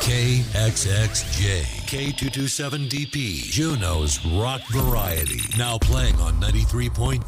KXXJ, K227DP, Juneau's rock variety. Now playing on 93.3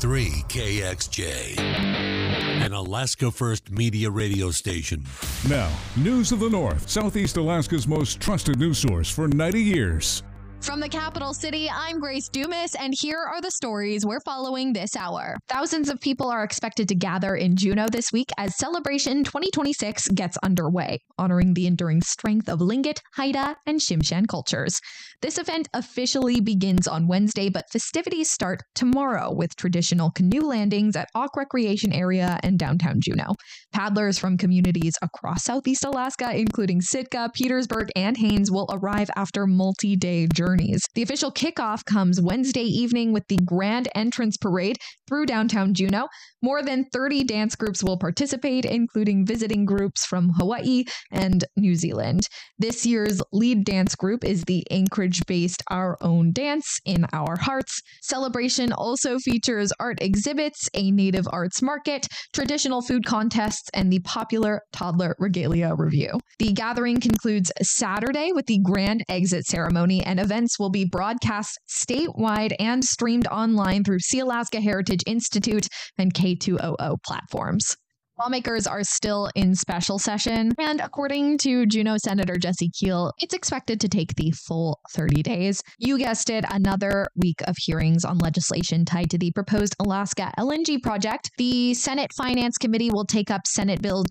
KXJ. An Alaska First Media radio station. Now, News of the North, Southeast Alaska's most trusted news source for 90 years. From the capital city, I'm Grace Dumas, and here are the stories we're following this hour. Thousands of people are expected to gather in Juneau this week as Celebration 2026 gets underway, honoring the enduring strength of Tlingit, Haida, and Tsimshian cultures. This event officially begins on Wednesday, but festivities start tomorrow with traditional canoe landings at Auk Recreation Area and downtown Juneau. Paddlers from communities across Southeast Alaska, including Sitka, Petersburg, and Haines, will arrive after multi-day journeys. The official kickoff comes Wednesday evening with the grand entrance parade through downtown Juneau. More than 30 dance groups will participate, including visiting groups from Hawaii and New Zealand. This year's lead dance group is the Anchorage-based Our Own Dance in Our Hearts. Celebration also features art exhibits, a native arts market, traditional food contests, and the popular toddler regalia review. The gathering concludes Saturday with the grand exit ceremony, and events will be broadcast statewide and streamed online through Sealaska Heritage Institute and K2OO platforms. Lawmakers are still in special session, and according to Juneau Senator Jesse Keel, it's expected to take the full 30 days. You guessed it, another week of hearings on legislation tied to the proposed Alaska LNG project. The Senate Finance Committee will take up Senate Bill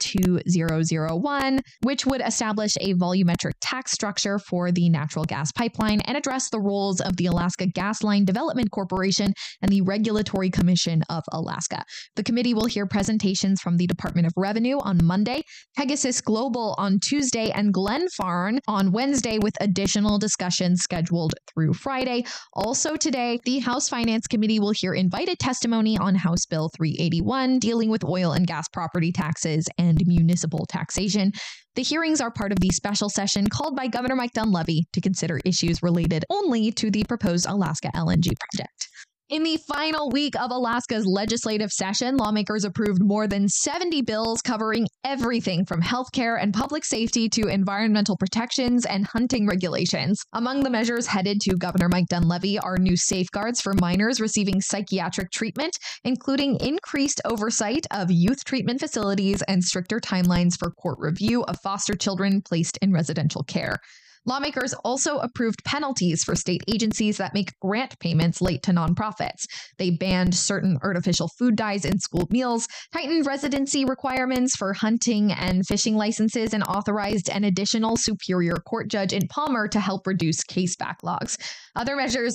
2001, which would establish a volumetric tax structure for the natural gas pipeline and address the roles of the Alaska Gas Line Development Corporation and the Regulatory Commission of Alaska. The committee will hear presentations from the Department of Revenue on Monday, Pegasus Global on Tuesday, and Glenfarne on Wednesday, with additional discussions scheduled through Friday. Also today, the House Finance Committee will hear invited testimony on House Bill 381, dealing with oil and gas property taxes and municipal taxation. The hearings are part of the special session called by Governor Mike Dunleavy to consider issues related only to the proposed Alaska LNG project. In the final week of Alaska's legislative session, lawmakers approved more than 70 bills covering everything from healthcare and public safety to environmental protections and hunting regulations. Among the measures headed to Governor Mike Dunleavy are new safeguards for minors receiving psychiatric treatment, including increased oversight of youth treatment facilities and stricter timelines for court review of foster children placed in residential care. Lawmakers also approved penalties for state agencies that make grant payments late to nonprofits. They banned certain artificial food dyes in school meals, tightened residency requirements for hunting and fishing licenses, and authorized an additional Superior Court judge in Palmer to help reduce case backlogs. Other measures